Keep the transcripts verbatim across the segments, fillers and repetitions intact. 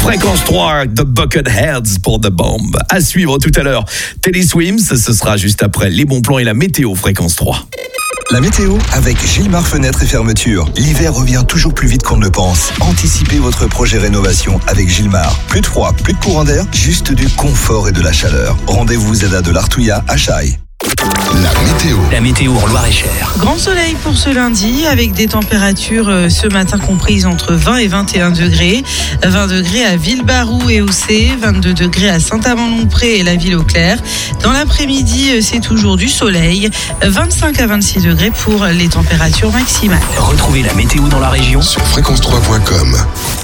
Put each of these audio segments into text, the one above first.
Fréquence trois, The Bucketheads pour The Bomb. À suivre tout à l'heure, Teddy Swims, ce sera juste après les bons plans et la météo Fréquence trois. La météo avec Gilmar Fenêtres et Fermetures. L'hiver revient toujours plus vite qu'on ne le pense. Anticipez votre projet rénovation avec Gilmar. Plus de froid, plus de courant d'air, juste du confort et de la chaleur. Rendez-vous Zada de l'Artouilla à Chaille. La météo. La météo en Loir-et-Cher. Grand soleil pour ce lundi avec des températures euh, ce matin comprises entre vingt et vingt et un degrés. vingt degrés à Villebarou et Haussé, vingt-deux degrés à Saint-Amand-Longpré et la ville au clair. Dans l'après-midi, euh, c'est toujours du soleil. vingt-cinq à vingt-six degrés pour les températures maximales. Retrouvez la météo dans la région sur fréquence trois point com.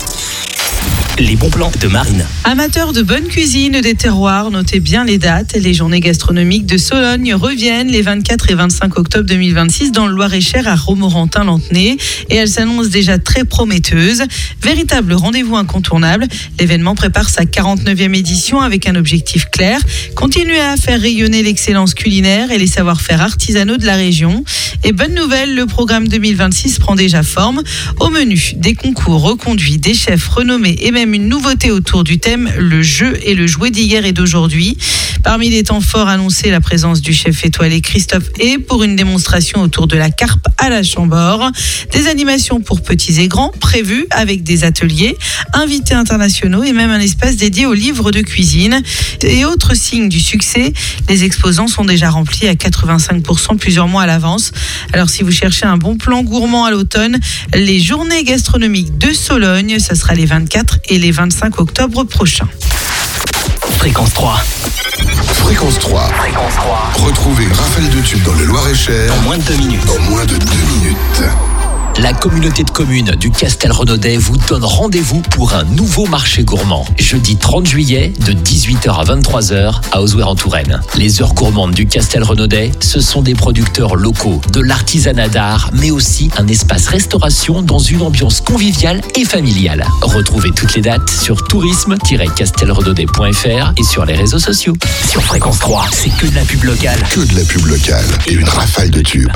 Les bons plans de Marine. Amateurs de bonne cuisine des terroirs, notez bien les dates. Les journées gastronomiques de Sologne reviennent les vingt-quatre et vingt-cinq octobre deux mille vingt-six dans le Loir-et-Cher à Romorantin-Lantenay. Et elles s'annoncent déjà très prometteuses. Véritable rendez-vous incontournable. L'événement prépare sa quarante-neuvième édition avec un objectif clair. Continuer à faire rayonner l'excellence culinaire et les savoir-faire artisanaux de la région. Et bonne nouvelle, le programme deux mille vingt-six prend déjà forme. Au menu, des concours reconduits, des chefs renommés et même une nouveauté autour du thème, le jeu et le jouet d'hier et d'aujourd'hui. Parmi les temps forts annoncés, la présence du chef étoilé Christophe Hay pour une démonstration autour de la carpe à la Chambord. Des animations pour petits et grands prévues avec des ateliers, invités internationaux et même un espace dédié aux livres de cuisine. Et autre signe du succès, les exposants sont déjà remplis à quatre-vingt-cinq pour cent plusieurs mois à l'avance. Alors si vous cherchez un bon plan gourmand à l'automne, les journées gastronomiques de Sologne, ça sera les vingt-quatre et les vingt-cinq octobre prochains. Fréquence trois. Fréquence trois. Fréquence trois. Retrouvez une rafale de tubes dans le Loir-et-Cher En moins de deux minutes. en moins de deux minutes. La communauté de communes du Castel-Renaudet vous donne rendez-vous pour un nouveau marché gourmand. Jeudi trente juillet, de dix-huit heures à vingt-trois heures, à Ozouer-en-Touraine. Les heures gourmandes du Castel-Renaudet, ce sont des producteurs locaux, de l'artisanat d'art, mais aussi un espace restauration dans une ambiance conviviale et familiale. Retrouvez toutes les dates sur tourisme tiret castelrenaudet point f r et sur les réseaux sociaux. Sur Fréquence trois, c'est que de la pub locale. Que de la pub locale et une rafale de tubes.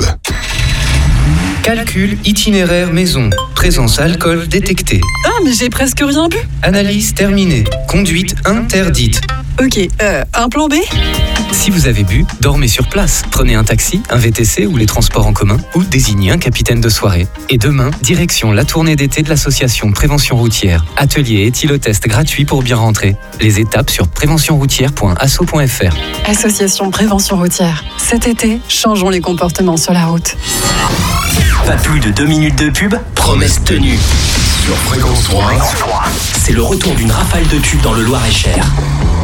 Calcul itinéraire maison. Présence alcool détectée. Ah, mais j'ai presque rien bu. Analyse terminée. Conduite interdite. Ok, euh, un plan B ? Si vous avez bu, dormez sur place. Prenez un taxi, un V T C ou les transports en commun ou désignez un capitaine de soirée. Et demain, direction la tournée d'été de l'association Prévention Routière. Atelier et éthylotest gratuit pour bien rentrer. Les étapes sur prévention routière point asso point f r. Association Prévention Routière. Cet été, changeons les comportements sur la route. Pas plus de deux minutes de pub, promesse tenue. Sur Fréquence trois. C'est le retour d'une rafale de tubes dans le Loir-et-Cher.